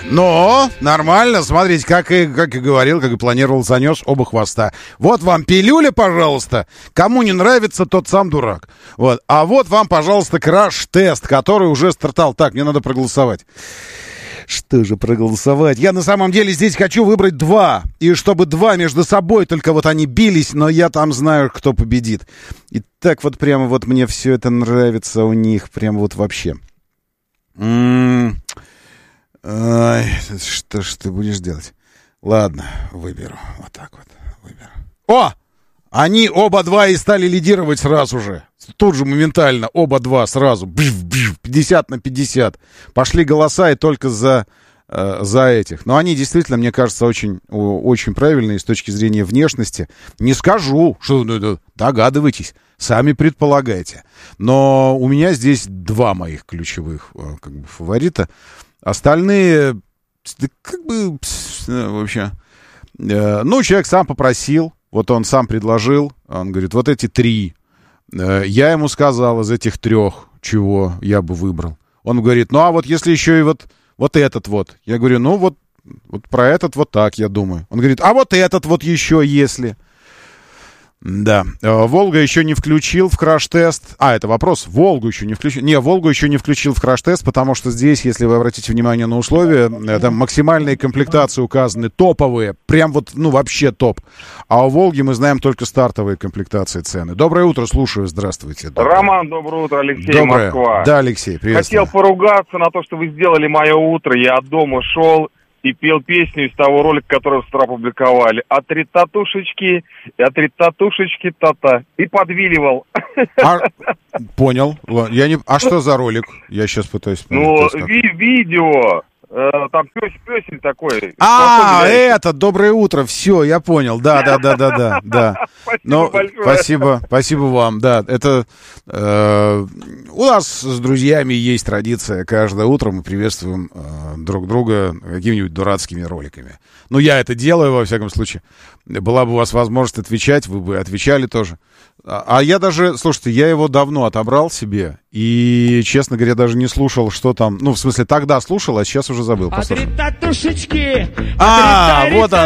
Но нормально, смотрите, как и говорил, как и планировал, занес оба хвоста. Вот вам пилюля, пожалуйста. Кому не нравится, тот сам дурак. Вот. А вот вам, пожалуйста, краш-тест, который уже стартовал. Так, мне надо проголосовать. Что же проголосовать? Я на самом деле здесь хочу выбрать 2. И чтобы 2 между собой, только вот они бились, но я там знаю, кто победит. И так вот прямо вот мне все это нравится у них. Прямо вот вообще. Ай, что ж ты будешь делать? Ладно, выберу. Вот так вот выберу. О! Они оба 2 и стали лидировать сразу же. Тут же моментально оба 2 сразу. 50/50. Пошли голоса и только за этих. Но они действительно, мне кажется, очень, очень правильные с точки зрения внешности. Не скажу, что догадывайтесь, сами предполагайте. Но у меня здесь 2 моих ключевых как бы фаворита. Остальные, как бы, вообще... Ну, человек сам попросил, вот он сам предложил, он говорит, вот эти 3. Я ему сказал из этих 3, чего я бы выбрал. Он говорит, ну, а вот если еще и вот этот вот. Я говорю, ну, вот про этот вот так, я думаю. Он говорит, а вот этот вот еще если... Да, Волга еще не включил в краш-тест. Это вопрос. Волгу еще не включил. Не, Волгу еще не включил в краш-тест, потому что здесь, если вы обратите внимание на условия, там максимальные комплектации указаны, топовые, прям вот, ну, вообще топ. А у Волги мы знаем только стартовые комплектации цены. Доброе утро, слушаю, здравствуйте. Роман, доброе утро, Алексей, доброе. Москва. Да, Алексей, приветствую. Хотел поругаться на то, что вы сделали мое утро. Я от дома шел и пел песню из того ролика, который с утра опубликовали. А 3 татушечки, та-та. И подвиливал. Понял. А что за ролик? Я сейчас пытаюсь... Ну, видео. Там пёсель такой. Это, доброе утро, все, я понял, да. Спасибо большое. Спасибо вам, да, это у нас с друзьями есть традиция, каждое утро мы приветствуем друг друга какими-нибудь дурацкими роликами. Ну, я это делаю, во всяком случае. Была бы у вас возможность отвечать, вы бы отвечали тоже. А я даже, слушайте, я его давно отобрал себе, и, честно говоря, даже не слушал, что там, ну, в смысле, тогда слушал, а сейчас уже забыл. Вот